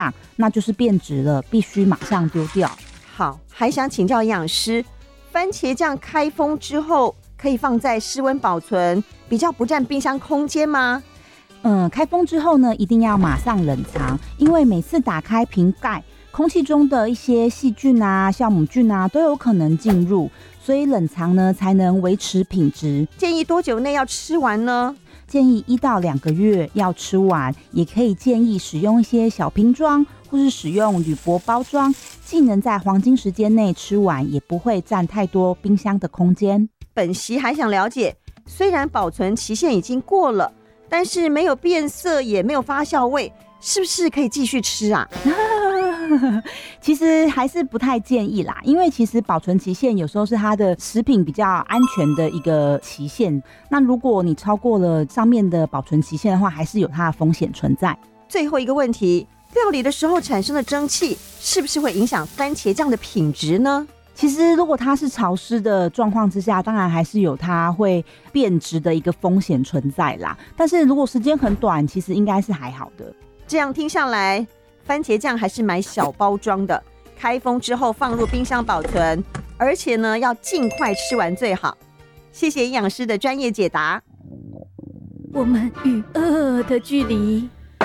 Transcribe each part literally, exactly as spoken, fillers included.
那就是变质了，必须马上丢掉。 好，还想请教营养师，番茄酱开封之后可以放在室温保存，比较不占冰箱空间吗？ 嗯，开封之后呢，一定要马上冷藏，因为每次打开瓶盖，空气中的一些细菌啊、酵母菌啊都有可能进入，所以冷藏呢才能维持品质。 建议多久内要吃完呢？ 建议一到两个月要吃完，也可以建议使用一些小瓶装，或是使用铝箔包装，既能在黄金时间内吃完，也不会占太多冰箱的空间。 本席还想了解，虽然保存期限已经过了，但是没有变色，也没有发酵味，是不是可以继续吃啊？ 其实还是不太建议啦，因为其实保存期限有时候是它的食品比较安全的一个期限。那如果你超过了上面的保存期限的话，还是有它的风险存在。 最后一个问题，料理的时候产生的蒸汽是不是会影响番茄酱的品质呢？ 其实如果它是潮湿的状况之下，当然还是有它会变质的一个风险存在啦。但是如果时间很短，其实应该是还好的。 这样听下来，番茄酱还是买小包装的，开封之后放入冰箱保存，而且呢要尽快吃完最好。谢谢营养师的专业解答。 我们与恶的距离。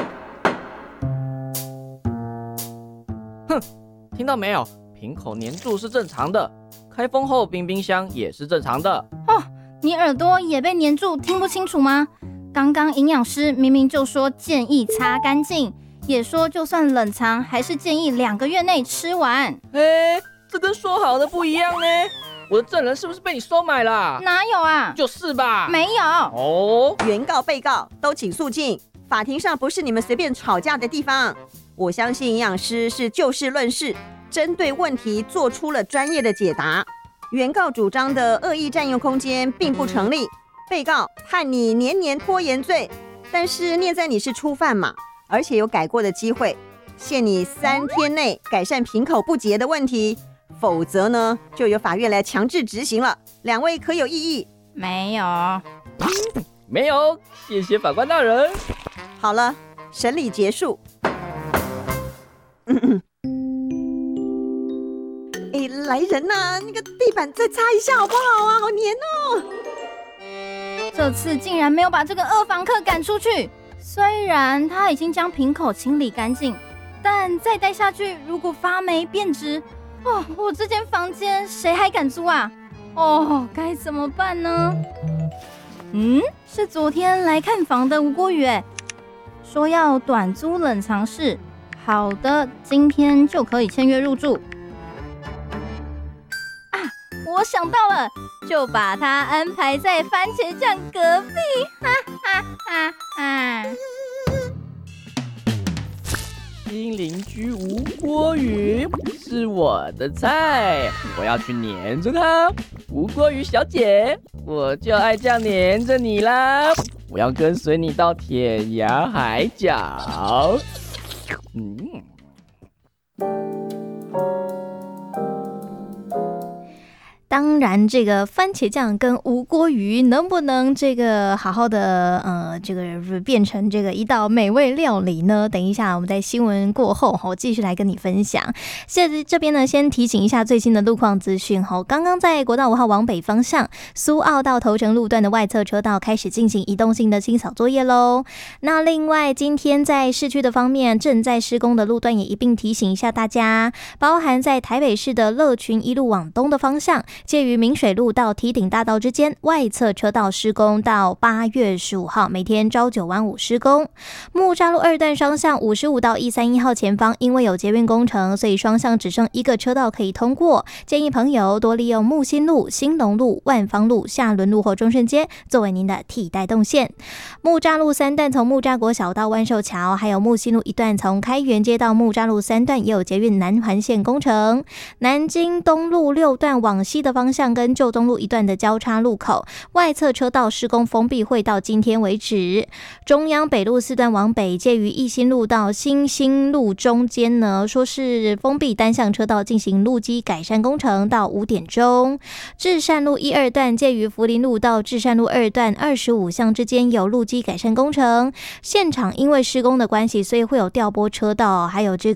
哼，听到没有？瓶口粘住是正常的，开封后冰冰箱也是正常的。 哦，你耳朵也被粘住，听不清楚吗？刚刚营养师明明就说建议擦干净，也说就算冷藏，还是建议两个月内吃完。 哎，这跟说好的不一样呢。我的证人是不是被你收买了？ 哪有啊？ 就是吧。 没有。 哦， 原告、被告都请肃静，法庭上不是你们随便吵架的地方。我相信营养师是就事论事，针对问题做出了专业的解答。原告主张的恶意占用空间并不成立，被告判你年年拖延罪，但是念在你是初犯嘛，而且有改过的机会，限你三天内改善瓶口不洁的问题，否则呢就由法院来强制执行了。两位可有异议？ 没有。 没有，谢谢法官大人。 好了，审理结束。嗯嗯哎，来人呐、啊！那个地板再擦一下好不好啊？好黏哦！ 这次竟然没有把这个恶房客赶出去。虽然他已经将瓶口清理干净，但再待下去，如果发霉变质，哦，我这间房间谁还敢租啊？哦，该怎么办呢？嗯，是昨天来看房的吴国宇，哎，说要短租冷藏室。好的，今天就可以签约入住。啊，我想到了，就把它安排在番茄酱隔壁，哈哈哈哈！ 新邻居吴国宇是我的菜，我要去黏着他。吴国宇小姐，我就爱这样黏着你啦！我要跟随你到天涯海角。嗯。 当然，这个番茄酱跟无锅鱼能不能这个好好的呃，这个变成这个一道美味料理呢？等一下我们在新闻过后我继续来跟你分享。现在这边呢，先提醒一下最新的路况资讯哈。刚刚在国道五号往北方向苏澳到头城路段的外侧车道开始进行移动性的清扫作业喽。那另外，今天在市区的方面正在施工的路段也一并提醒一下大家，包含在台北市的乐群一路往东的方向。介于明水路到堤顶大道之间，外侧车道施工到八月十五号，每天朝九晚五施工。木栅路二段双向五十五到一三一号前方，因为有捷运工程，所以双向只剩一个车道可以通过。建议朋友多利用木新路、兴隆路、万芳路、下仑路或中顺街作为您的替代动线。木栅路三段从木栅国小到万寿桥，还有木新路一段从开元街到木栅路三段也有捷运南环线工程。南京东路六段往西的方向跟旧东路一段的交叉路口外侧车道施工封闭会到今天为止。中央北路四段往北，介于义兴路到新兴路中间呢，说是封闭单向车道进行路基改善工程到五点钟。至善路一二段介于福林路到至善路二段二十五巷之间有路基改善工程，现场因为施工的关系，所以会有调拨车道，还有这